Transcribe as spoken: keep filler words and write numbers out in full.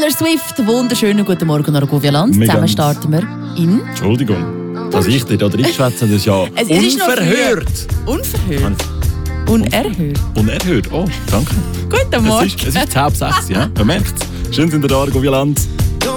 Taylor Swift, wunderschönen guten Morgen, Argovia-Land. Zusammen starten wir in... Entschuldigung, dass ich dir da reingeschwätzt habe, das ist ja Es ist unverhört. Unverhört? Unerhört. Unerhört, oh, danke. Guten Morgen. Es ist, es ist halb sechs, ja, man merkt es. Schön sind ihr da, Argovia-Land.